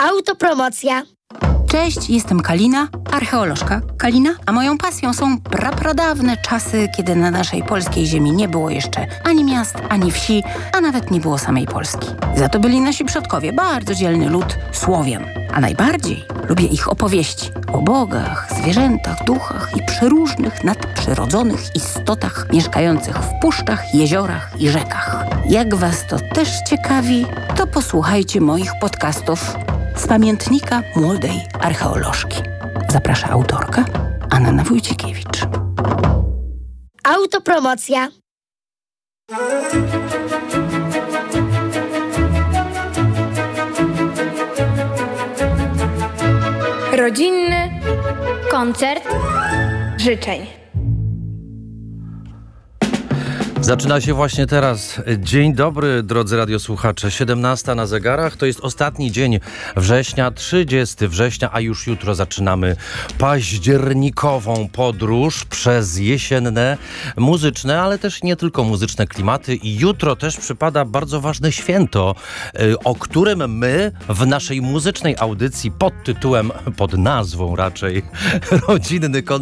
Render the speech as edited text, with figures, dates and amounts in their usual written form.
Autopromocja. Cześć, jestem Kalina, archeolożka Kalina, a moją pasją są pradawne czasy, kiedy na naszej polskiej ziemi nie było jeszcze ani miast, ani wsi, a nawet nie było samej Polski. Za to byli nasi przodkowie, bardzo dzielny lud Słowian. A najbardziej lubię ich opowieści o bogach, zwierzętach, duchach i przeróżnych nadprzyrodzonych istotach mieszkających w puszczach, jeziorach i rzekach. Jak was to też ciekawi, to posłuchajcie moich podcastów z pamiętnika młodej archeolożki. Zaprasza autorka Anna Wójcikiewicz. Autopromocja. Rodzinny koncert życzeń. Zaczyna się właśnie teraz. Dzień dobry, drodzy radiosłuchacze. 17 na zegarach. To jest ostatni dzień września, 30 września, a już jutro zaczynamy październikową podróż przez jesienne, muzyczne, ale też nie tylko muzyczne klimaty. I jutro też przypada bardzo ważne święto, o którym my w naszej muzycznej audycji pod tytułem, pod nazwą raczej, Rodzinny koncert